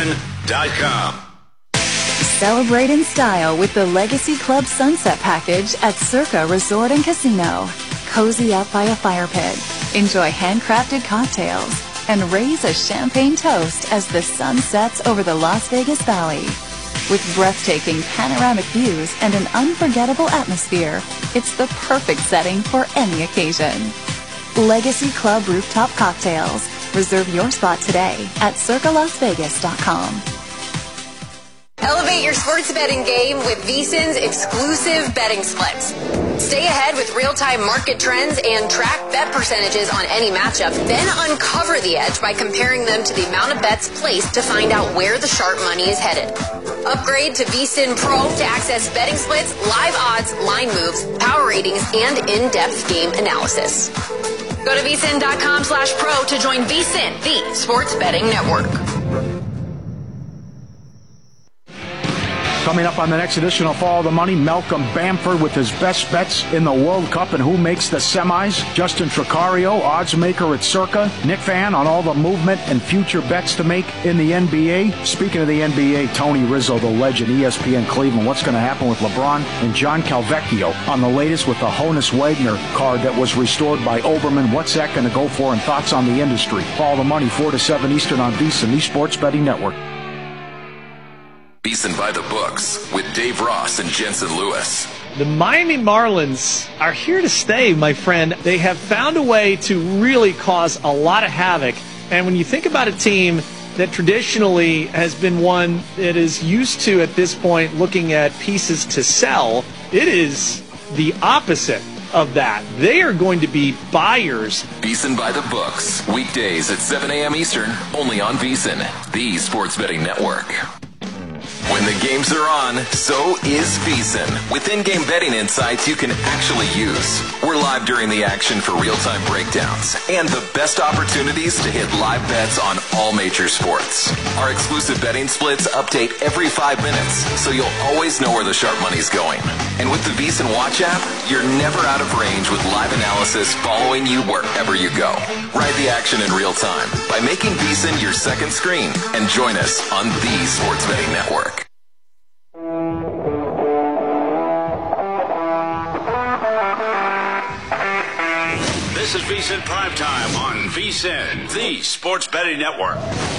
VSIN.com. Celebrate in style with the Legacy Club Sunset Package at Circa Resort and Casino. Cozy up by a fire pit, enjoy handcrafted cocktails, and raise a champagne toast as the sun sets over the Las Vegas Valley. With breathtaking panoramic views and an unforgettable atmosphere, it's the perfect setting for any occasion. Legacy Club Rooftop Cocktails. Reserve your spot today at circalasvegas.com. Elevate your sports betting game with VSiN's exclusive betting splits. Stay ahead with real-time market trends and track bet percentages on any matchup, then uncover the edge by comparing them to the amount of bets placed to find out where the sharp money is headed. Upgrade to VSiN Pro to access betting splits, live odds, line moves, power ratings, and in-depth game analysis. Go to VSiN.com/pro to join VSiN, the sports betting network. Coming up on the next edition of Follow the Money, Malcolm Bamford with his best bets in the World Cup and who makes the semis. Justin Tricario, odds maker at Circa. Nick Fan on all the movement and future bets to make in the NBA. Speaking of the NBA, Tony Rizzo, the legend, ESPN Cleveland. What's going to happen with LeBron? And John Calvecchio on the latest with the Honus Wagner card that was restored by Oberman. What's that going to go for? And thoughts on the industry. Follow the Money, 4 to 7 Eastern on VSiN, the Sports Betting Network. VSiN by the Books with Dave Ross and Jensen Lewis. The Miami Marlins are here to stay, my friend. They have found a way to really cause a lot of havoc. And when you think about a team that traditionally has been one that is used to, at this point, looking at pieces to sell, it is the opposite of that. They are going to be buyers. VSiN by the Books, weekdays at 7 a.m. Eastern, only on VSiN, the Sports Betting Network. When the games are on, so is VSiN. With in-game betting insights you can actually use. We're live during the action for real-time breakdowns and the best opportunities to hit live bets on all major sports. Our exclusive betting splits update every 5 minutes, so you'll always know where the sharp money's going. And with the VSiN Watch app, you're never out of range with live analysis following you wherever you go. Ride the action in real time by making VSiN your second screen and join us on the Sports Betting Network. This is VSiN Primetime on VSiN, the Sports Betting Network.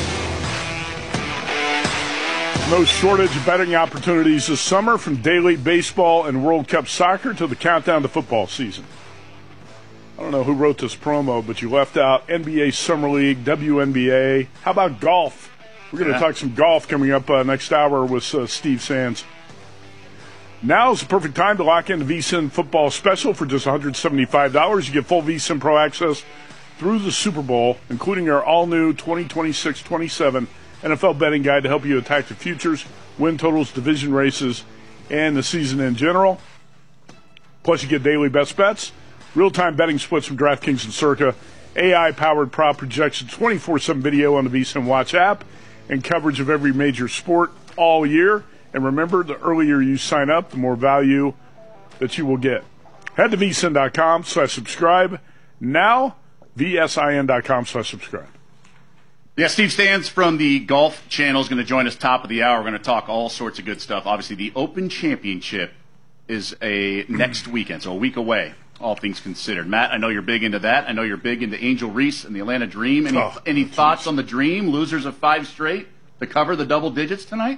No shortage of betting opportunities this summer, from daily baseball and World Cup soccer to the countdown to football season. I don't know who wrote this promo, but you left out NBA Summer League, WNBA. How about golf? We're going to talk some golf coming up next hour with Steve Sands. Now is the perfect time to lock in the VSiN football special for just $175. You get full VSiN Pro access through the Super Bowl, including our all-new 2026-27 NFL betting guide to help you attack the futures, win totals, division races, and the season in general. Plus, you get daily best bets, real-time betting splits from DraftKings and Circa, AI-powered prop projection, 24/7 video on the VSiN Watch app, and coverage of every major sport all year. And remember, the earlier you sign up, the more value that you will get. Head to vsin.com/subscribe. Now, vsin.com/subscribe. Yeah, Steve Sands from the Golf Channel is going to join us top of the hour. We're going to talk all sorts of good stuff. Obviously, the Open Championship is next weekend, so a week away, all things considered. Matt, I know you're big into that. I know you're big into Angel Reese and the Atlanta Dream. Any thoughts on the Dream, losers of 5 straight, to cover the double digits tonight?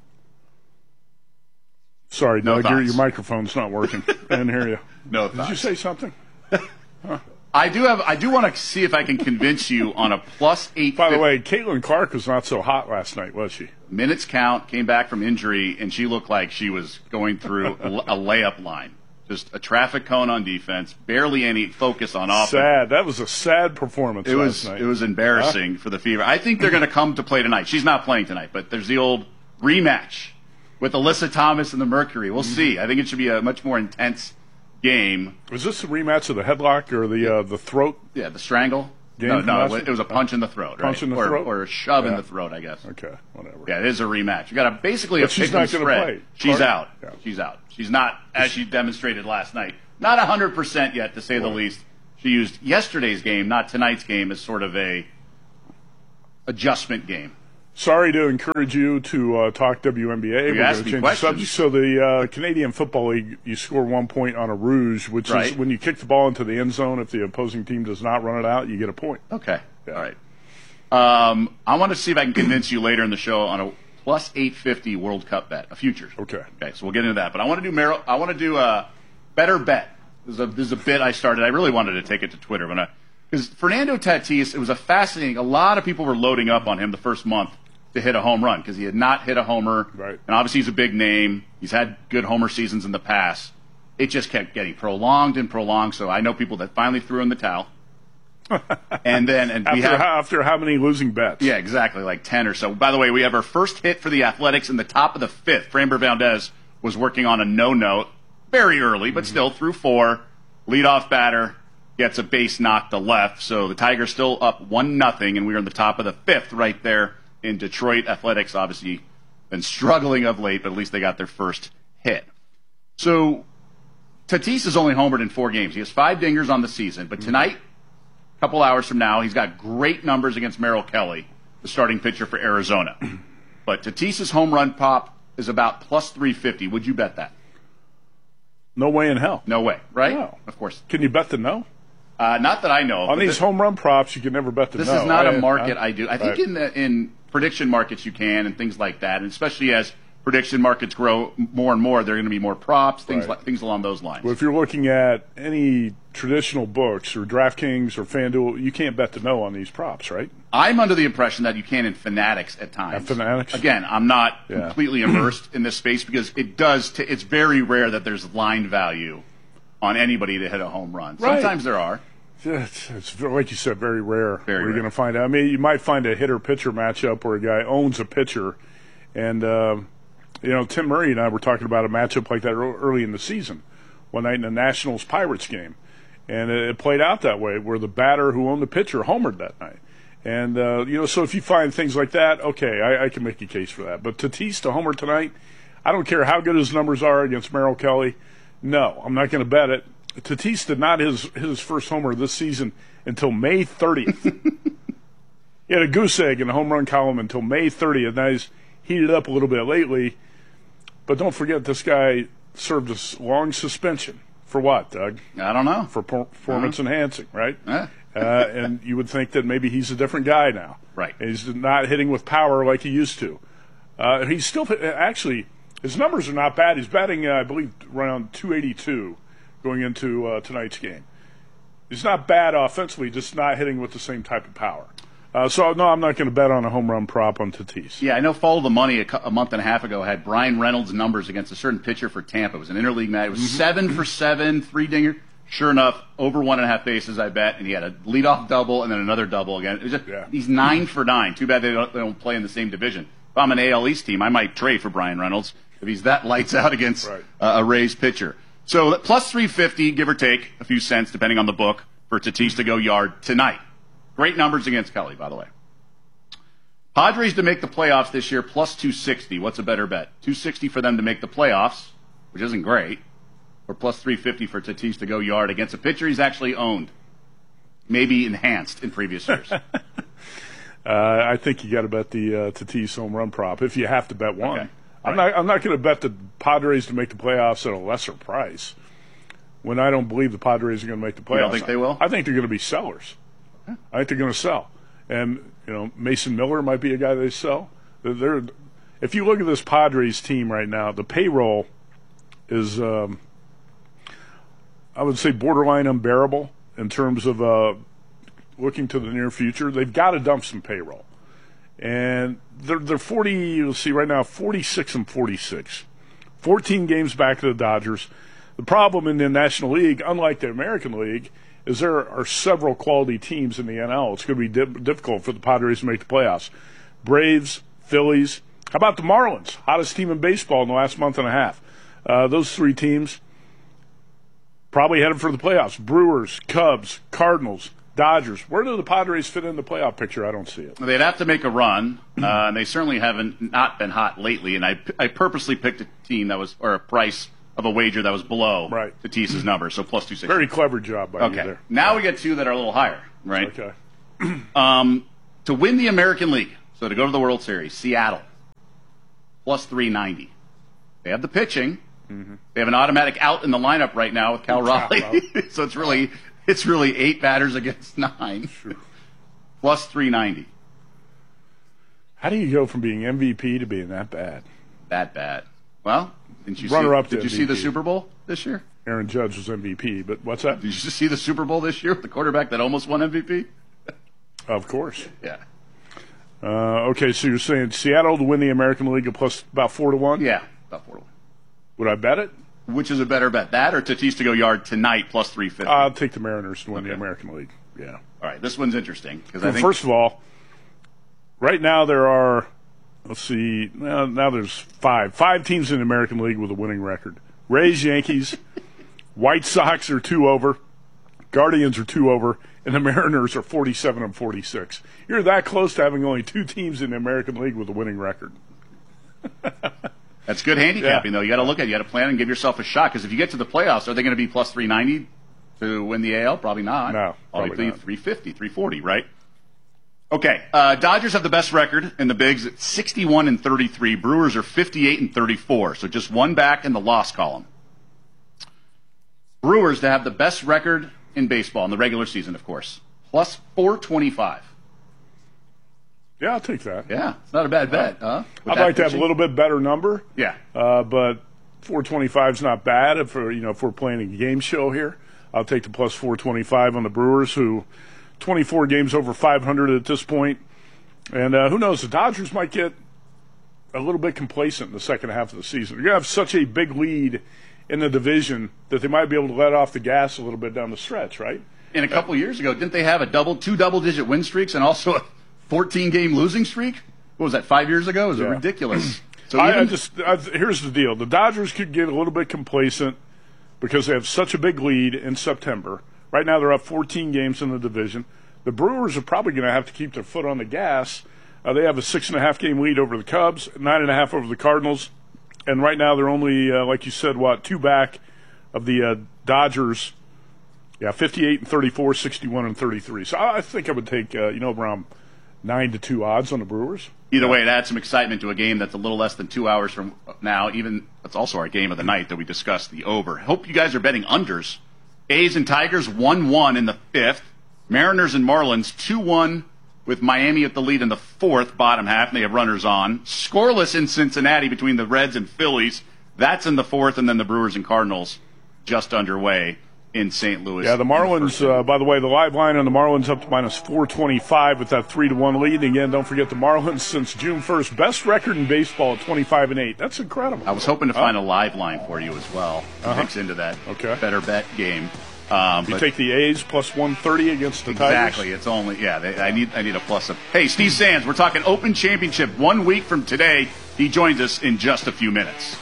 Sorry, Doug, your microphone's not working. I didn't hear you. No thoughts. Did you say something? Huh. I do want to see if I can convince you on a +8. By the way, Caitlin Clark was not so hot last night, was she? Minutes count, came back from injury, and she looked like she was going through a layup line. Just a traffic cone on defense, barely any focus on offense. Sad. That was a sad performance last night. It was embarrassing for the Fever. I think they're going to come to play tonight. She's not playing tonight, but there's the old rematch with Alyssa Thomas and the Mercury. We'll see. I think it should be a much more intense game. Was this the rematch of the headlock or the throat? Yeah, the strangle. No, it was a punch in the throat. Punch right? in the throat? Or a shove in the throat, I guess. Okay, whatever. Yeah, it is a rematch. You got basically a pick and spread. She's out. Yeah. She's out. She's not, as she demonstrated last night, not 100% yet, to say the least. She used yesterday's game, not tonight's game, as sort of a adjustment game. Sorry to encourage you to talk WNBA. We're going to change the subject. So the Canadian Football League, you score 1 point on a rouge, which is when you kick the ball into the end zone. If the opposing team does not run it out, you get a point. Okay. Yeah. All right. I want to see if I can convince you later in the show on a plus 850 World Cup bet, a futures. Okay. So we'll get into that. But I want to do a better bet. This is a bit I started. I really wanted to take it to Twitter, because Fernando Tatis, it was a lot of people were loading up on him the first month to hit a home run because he had not hit a homer. Right. And obviously he's a big name. He's had good homer seasons in the past. It just kept getting prolonged and prolonged. So I know people that finally threw in the towel. After how many losing bets? Yeah, exactly, like 10 or so. By the way, we have our first hit for the Athletics in the top of the fifth. Framber Valdez was working on a no-note very early, but still through 4. Leadoff batter gets a base knock to left. So the Tigers still up 1-0, and we are in the top of the fifth right there in Detroit. Athletics obviously been struggling of late, but at least they got their first hit. So Tatis has only homered in 4 games. He has 5 dingers on the season, but tonight, a couple hours from now, he's got great numbers against Merrill Kelly, the starting pitcher for Arizona. But Tatis's home run pop is about plus 350. Would you bet that? No way in hell. No way, right? No. Of course. Can you bet the no? Not that I know of. On these home run props, you can never bet the no. This is not a market I do. I think in prediction markets you can and things like that, and especially as prediction markets grow more and more, there are going to be more props, things along those lines. Well, if you're looking at any traditional books or DraftKings or FanDuel, you can't bet the no on these props, right? I'm under the impression that you can in Fanatics at times. At Fanatics? Again, I'm not completely immersed in this space because it's very rare that there's line value on anybody to hit a home run. Right. Sometimes there are. It's like you said, very rare. Very rare. You're going to find out. I mean, you might find a hitter-pitcher matchup where a guy owns a pitcher, and Tim Murray and I were talking about a matchup like that early in the season, one night in the Nationals-Pirates game, and it played out that way, where the batter who owned the pitcher homered that night. And so if you find things like that, okay, I can make a case for that. But Tatis to homer tonight, I don't care how good his numbers are against Merrill Kelly. No, I'm not going to bet it. Tatis did not hit his first homer this season until May 30th. He had a goose egg in the home run column until May 30th. Now he's heated up a little bit lately. But don't forget, this guy served a long suspension. For what, Doug? I don't know. For performance enhancing, right? Yeah. And you would think that maybe he's a different guy now. Right. And he's not hitting with power like he used to. He's still actually, his numbers are not bad. He's batting, I believe, around 282 going into tonight's game. He's not bad offensively, just not hitting with the same type of power. So, no, I'm not going to bet on a home run prop on Tatis. Yeah, I know Follow the Money a month and a half ago had Brian Reynolds' numbers against a certain pitcher for Tampa. It was an interleague match. It was 7 for 7, 3 dinger. Sure enough, over 1.5 bases, I bet, and he had a leadoff double and then another double again. It was just, he's 9 for 9. Too bad they don't play in the same division. If I'm an AL East team, I might trade for Brian Reynolds if he's that lights out against a Rays pitcher. So plus 350, give or take a few cents, depending on the book, for Tatis to go yard tonight. Great numbers against Kelly, by the way. Padres to make the playoffs this year, plus 260. What's a better bet? 260 for them to make the playoffs, which isn't great, or plus 350 for Tatis to go yard against a pitcher he's actually owned, maybe enhanced in previous years. I think you got to bet the Tatis home run prop if you have to bet one. Okay. I'm not going to bet the Padres to make the playoffs at a lesser price when I don't believe the Padres are going to make the playoffs. You don't think they will? I think they're going to be sellers. I think they're going to sell. And, Mason Miller might be a guy they sell. If you look at this Padres team right now, the payroll is, I would say, borderline unbearable in terms of looking to the near future. They've got to dump some payroll. And they're 40, let's see, right now, 46 and 46. 14 games back to the Dodgers. The problem in the National League, unlike the American League, is there are several quality teams in the NL. It's going to be difficult for the Padres to make the playoffs. Braves, Phillies. How about the Marlins? Hottest team in baseball in the last month and a half. Those 3 teams probably headed for the playoffs. Brewers, Cubs, Cardinals, Dodgers. Where do the Padres fit in the playoff picture? I don't see it. They'd have to make a run, and they certainly haven't not been hot lately. And I purposely picked a team that was, or a price of a wager that was below Tatis's number, so plus 260. Very clever job by you there. Now we get 2 that are a little higher, right? Okay. To win the American League, So to go to the World Series, Seattle, plus 390. They have the pitching. Mm-hmm. They have an automatic out in the lineup right now with Cal Raleigh. So it's really 8 batters against 9. Sure. Plus 390. How do you go from being MVP to being that bad? That bad. Well, did you see the Super Bowl this year? Aaron Judge was MVP, but what's that? Did you see the Super Bowl this year with the quarterback that almost won MVP? Of course. Yeah. Okay, so you're saying Seattle to win the American League at plus about 4-1? Yeah, about 4-1. Would I bet it? Which is a better bet, that or Tatis to go yard tonight plus 350? I'll take the Mariners to win the American League. Yeah. All right, this one's interesting. First of all, right now there are, let's see, now there's 5 teams in the American League with a winning record. Rays, Yankees, White Sox are 2 over, Guardians are 2 over, and the Mariners are 47-46. You're that close to having only 2 teams in the American League with a winning record. That's good handicapping, though. You got to look at it. You got to plan and give yourself a shot. Because if you get to the playoffs, are they going to be plus 390 to win the AL? Probably not. No, probably not. 350, 340, right? Okay. Dodgers have the best record in the bigs at 61-33. Brewers are 58-34. So just one back in the loss column. Brewers to have the best record in baseball in the regular season, of course. Plus 425. Yeah, I'll take that. Yeah, it's not a bad bet, huh? I'd like to have a little bit better number. Yeah. But 425 is not bad if we're playing a game show here. I'll take the plus 425 on the Brewers, who 24 games over 500 at this point. And who knows, the Dodgers might get a little bit complacent in the second half of the season. You're going to have such a big lead in the division that they might be able to let off the gas a little bit down the stretch, right? And a couple years ago, didn't they have two double-digit win streaks and also a 14-game losing streak? What was that, 5 years ago? It was ridiculous. So here's the deal. The Dodgers could get a little bit complacent because they have such a big lead in September. Right now they're up 14 games in the division. The Brewers are probably going to have to keep their foot on the gas. They have a 6.5-game lead over the Cubs, 9.5 over the Cardinals. And right now they're only, like you said, 2 back of the Dodgers. Yeah, 58-34, 61-33. So I think I would take, around 9-2 odds on the Brewers. Either way, it adds some excitement to a game that's a little less than 2 hours from now. Even that's also our game of the night that we discussed, the over. Hope you guys are betting unders. A's and Tigers 1-1 in the 5th. Mariners and Marlins 2-1 with Miami at the lead in the 4th, bottom half, and they have runners on. Scoreless in Cincinnati between the Reds and Phillies. That's in the 4th, and then the Brewers and Cardinals just underway in St. Louis. Yeah, the Marlins, by the way, the live line on the Marlins up to minus 425 with that 3-1 lead. Again, don't forget the Marlins since June 1st, best record in baseball at 25-8. That's incredible. I was hoping to find a live line for you as well. Mix into that better bet game. You take the A's plus 130 against the Tigers? Exactly. It's only, I need a plus up. Hey, Steve Sands, we're talking Open Championship 1 week from today. He joins us in just a few minutes.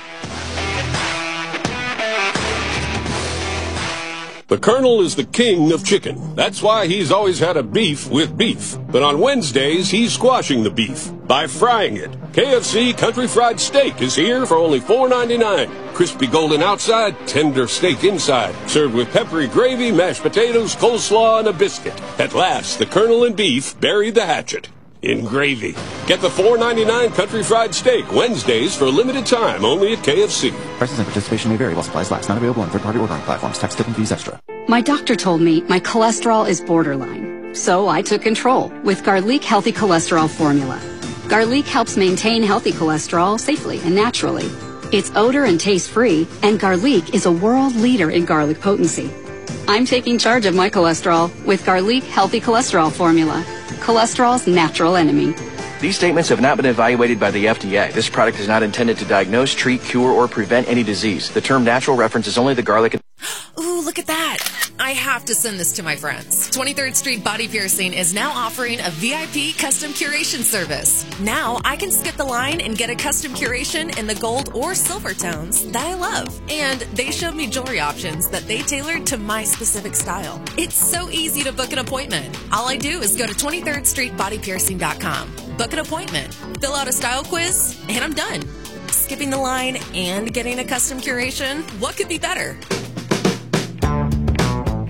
The Colonel is the king of chicken. That's why he's always had a beef with beef. But on Wednesdays, he's squashing the beef by frying it. KFC Country Fried Steak is here for only $4.99. Crispy golden outside, tender steak inside. Served with peppery gravy, mashed potatoes, coleslaw, and a biscuit. At last, the Colonel and beef buried the hatchet in gravy. Get the $4.99 Country Fried Steak Wednesdays for a limited time only at KFC. Prices and participation may vary while supplies last. Not available on third-party ordering platforms. Tax, tip, and fees extra. My doctor told me my cholesterol is borderline. So I took control with Garlic Healthy Cholesterol Formula. Garlic helps maintain healthy cholesterol safely and naturally. It's odor and taste-free, and Garlic is a world leader in garlic potency. I'm taking charge of my cholesterol with Garlic Healthy Cholesterol Formula. Cholesterol's natural enemy. These statements have not been evaluated by the FDA. This product is not intended to diagnose, treat, cure, or prevent any disease. The term natural references only the garlic. Ooh, look at that. I have to send this to my friends. 23rd Street Body Piercing is now offering a VIP custom curation service. Now I can skip the line and get a custom curation in the gold or silver tones that I love. And they showed me jewelry options that they tailored to my specific style. It's so easy to book an appointment. All I do is go to 23rdstreetbodypiercing.com. Book an appointment, fill out a style quiz, and I'm done. Skipping the line and getting a custom curation, what could be better? This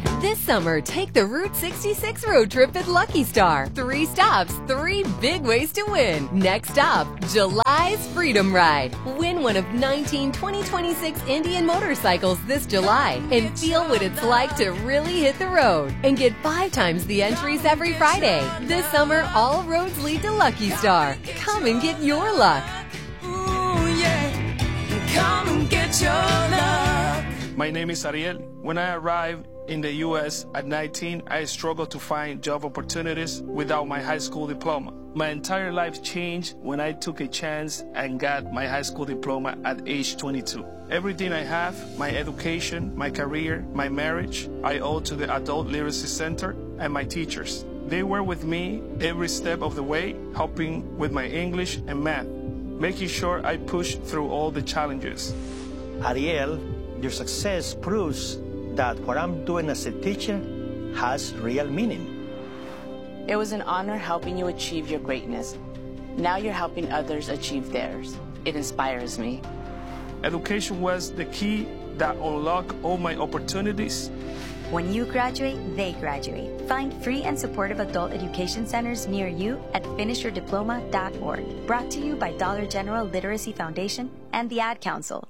summer, take the Route 66 road trip at Lucky Star. 3 stops, 3 big ways to win. Next up, July's Freedom Ride. Win one of 19 2026 Indian motorcycles this July and feel what it's like to really hit the road. And get 5 times the entries every Friday. This summer, all roads lead to Lucky Star. Come and get your luck. Ooh, yeah. Come and get your luck. My name is Ariel. When I arrived in the U.S. at 19, I struggled to find job opportunities without my high school diploma. My entire life changed when I took a chance and got my high school diploma at age 22. Everything I have, my education, my career, my marriage, I owe to the Adult Literacy Center and my teachers. They were with me every step of the way, helping with my English and math, making sure I pushed through all the challenges. Ariel, your success proves that what I'm doing as a teacher has real meaning. It was an honor helping you achieve your greatness. Now you're helping others achieve theirs. It inspires me. Education was the key that unlocked all my opportunities. When you graduate, they graduate. Find free and supportive adult education centers near you at finishyourdiploma.org. Brought to you by Dollar General Literacy Foundation and the Ad Council.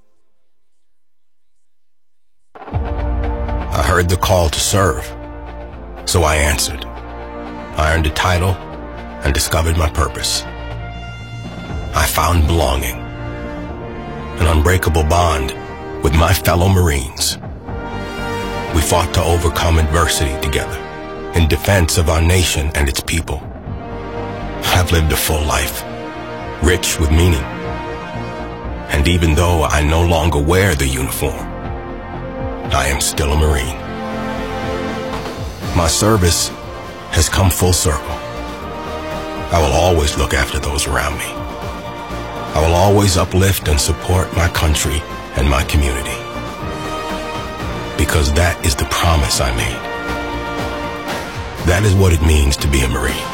I heard the call to serve, so I answered. I earned a title and discovered my purpose. I found belonging, an unbreakable bond with my fellow Marines. We fought to overcome adversity together in defense of our nation and its people. I've lived a full life, rich with meaning. And even though I no longer wear the uniform, I am still a Marine. My service has come full circle. I will always look after those around me. I will always uplift and support my country and my community. Because that is the promise I made. That is what it means to be a Marine.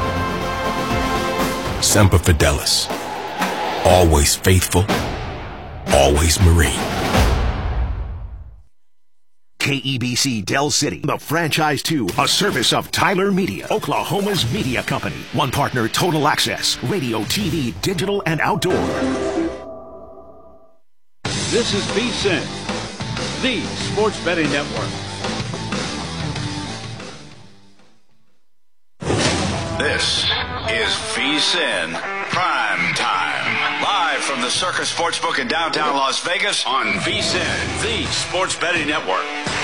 Semper Fidelis. Always faithful, always Marine. KEBC Del City, the franchise 2, a service of Tyler Media, Oklahoma's media company. One partner, Total Access, radio, TV, digital, and outdoor. This is VSiN, the Sports Betting Network. This is VSiN Prime Time. Live from the Circa Sportsbook in downtown Las Vegas on VSiN, the Sports Betting Network.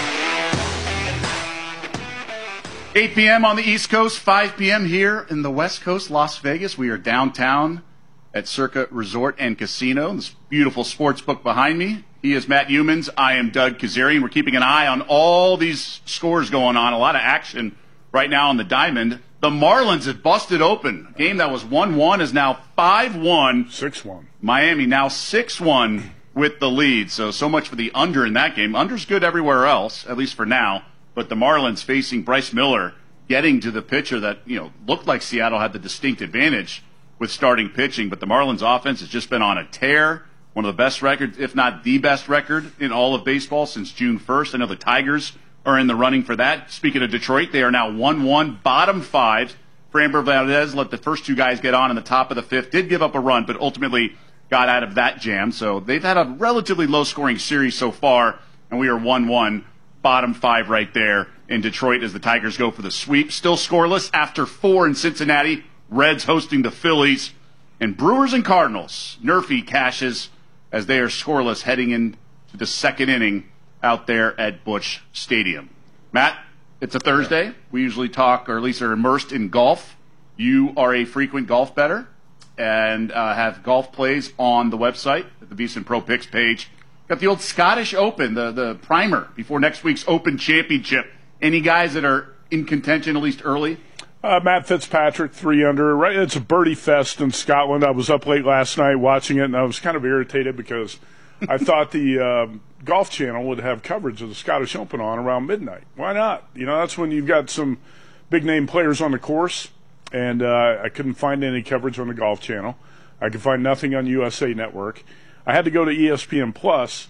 8 p.m. on the East Coast, 5 p.m. here in the West Coast, Las Vegas. We are downtown at Circa Resort and Casino. This beautiful sports book behind me. He is Matt Youmans. I am Doug Kazarian. We're keeping an eye on all these scores going on. A lot of action right now on the diamond. The Marlins have busted open. A game that was 1-1 is now 5-1. 6-1. Miami now 6-1 with the lead. So much for the under in that game. Under's good everywhere else, at least for now. But the Marlins facing Bryce Miller, getting to the pitcher that, looked like Seattle had the distinct advantage with starting pitching. But the Marlins offense has just been on a tear. One of the best records, if not the best record in all of baseball since June 1st. I know the Tigers are in the running for that. Speaking of Detroit, they are now 1-1, bottom 5. Framber Valdez let the first 2 guys get on in the top of the 5th. Did give up a run, but ultimately got out of that jam. So they've had a relatively low-scoring series so far, and we are 1-1, bottom 5 right there in Detroit as the Tigers go for the sweep. Still scoreless after 4 in Cincinnati. Reds hosting the Phillies. And Brewers and Cardinals, Nerfy cashes as they are scoreless heading into the second inning out there at Busch Stadium. Matt, it's a Thursday. We usually talk, or at least are immersed in golf. You are a frequent golf bettor and have golf plays on the website at the VSiN Pro Picks page. Got the old Scottish Open, the primer before next week's Open Championship. Any guys that are in contention, at least early? Matt Fitzpatrick, 3 under. Right, it's a birdie fest in Scotland. I was up late last night watching it, and I was kind of irritated because I thought the Golf Channel would have coverage of the Scottish Open on around midnight. Why not? That's when you've got some big-name players on the course, and I couldn't find any coverage on the Golf Channel. I could find nothing on USA Network. I had to go to ESPN Plus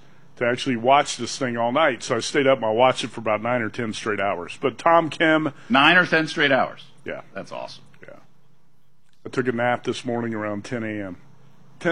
to actually watch this thing all night. So I stayed up and I watched it for about 9 or 10 straight hours. But Tom Kim. 9 or 10 straight hours? Yeah. That's awesome. Yeah. I took a nap this morning around 10 a.m.